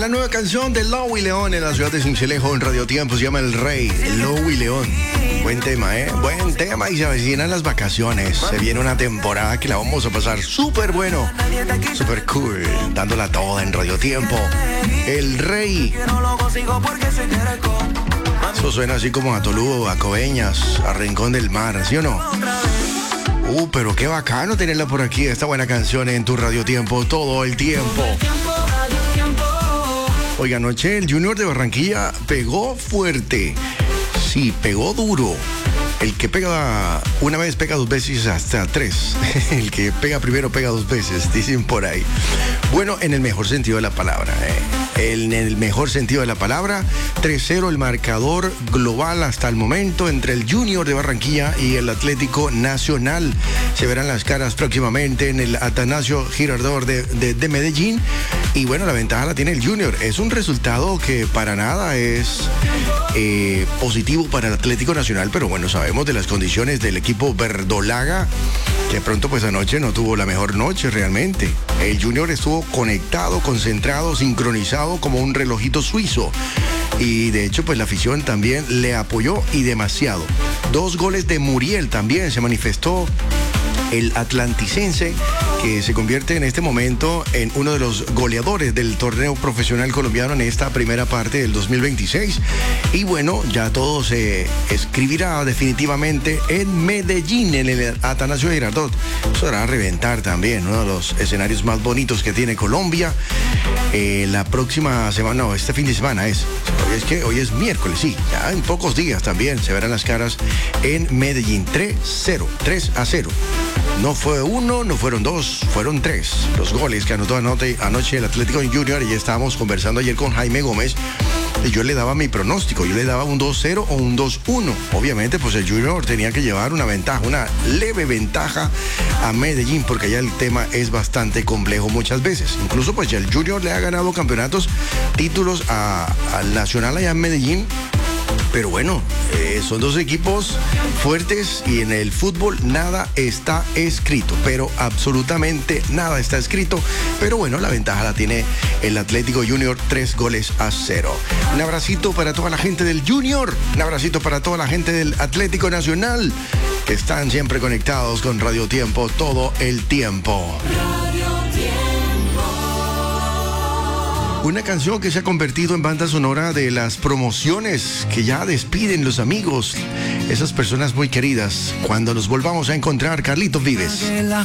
la nueva canción de Lowy León en la ciudad de Sincelejo en Radio Tiempo. Se llama El Rey, Lowy León. Buen tema, ¿eh? Buen tema, y se avecinan las vacaciones. Se viene una temporada que la vamos a pasar súper bueno, súper cool, dándola toda en Radio Tiempo. El Rey. Eso suena así como a Tolú, a Coveñas, a Rincón del Mar, ¿sí o no? Pero qué bacano tenerla por aquí, esta buena canción en tu Radio Tiempo todo el tiempo. Oiga, anoche el Junior de Barranquilla pegó fuerte. Sí, pegó duro. El que pega una vez pega dos veces hasta tres. El que pega primero pega dos veces, dicen por ahí. Bueno, en el mejor sentido de la palabra, En el mejor sentido de la palabra, 3-0 el marcador global hasta el momento entre el Junior de Barranquilla y el Atlético Nacional. Se verán las caras próximamente en el Atanasio Girardot de Medellín. Y bueno, la ventaja la tiene el Junior. Es un resultado que para nada es positivo para el Atlético Nacional, pero bueno, sabemos de las condiciones del equipo verdolaga, que pronto pues anoche no tuvo la mejor noche realmente. El Junior estuvo conectado, concentrado, sincronizado como un relojito suizo. Y de hecho pues la afición también le apoyó y demasiado. 2 goles de Muriel también se manifestó el atlanticense, que se convierte en este momento en uno de los goleadores del torneo profesional colombiano en esta primera parte del 2026. Y bueno, ya todo se escribirá definitivamente en Medellín, en el Atanasio Girardot. Eso hará reventar también, uno de los escenarios más bonitos que tiene Colombia. La próxima semana, no, este fin de semana es que hoy es miércoles, sí, ya en pocos días también se verán las caras en Medellín. 3-0. No fue 1, no fueron 2, fueron 3 los goles que anotó anoche el Atlético Junior. Y ya estábamos conversando ayer con Jaime Gómez y yo le daba mi pronóstico, yo le daba un 2-0 o un 2-1. Obviamente pues el Junior tenía que llevar una ventaja, una leve ventaja a Medellín, porque allá el tema es bastante complejo muchas veces. Incluso pues ya el Junior le ha ganado campeonatos, títulos al Nacional allá en Medellín. Pero bueno, son 2 equipos fuertes y en el fútbol nada está escrito, pero absolutamente nada está escrito. Pero bueno, la ventaja la tiene el Atlético Junior, 3-0. Un abracito para toda la gente del Junior, un abracito para toda la gente del Atlético Nacional, que están siempre conectados con Radio Tiempo todo el tiempo. Una canción que se ha convertido en banda sonora de las promociones que ya despiden los amigos, esas personas muy queridas. Cuando nos volvamos a encontrar, Carlitos Vives.